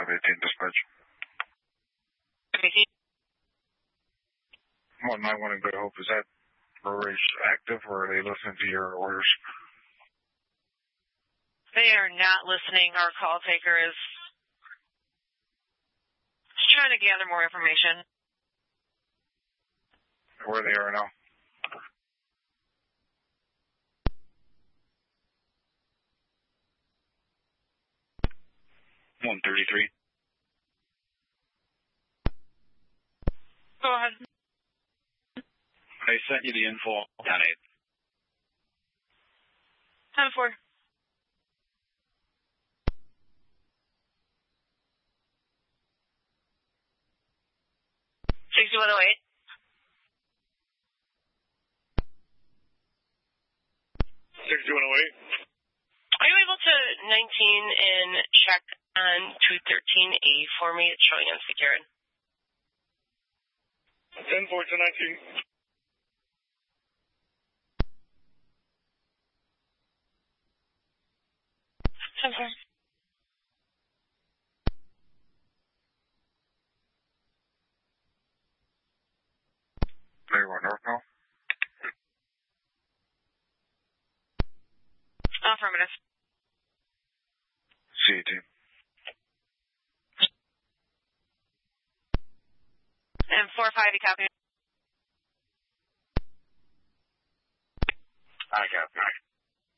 518 dispatch. 191 in Good Hope. Is that road rage active, or are they listening to your orders? They are not listening. Our call taker is trying to gather more information. Where they are now? $133. Go ahead. I sent you the info. 10-8. 10-4. $6108. Are you able to 19 and check on 213A for me? It's showing unsecured. 10-4 to 19. Okay. They want north now? Affirmative. CA team. And 4-5, you copy? I copy.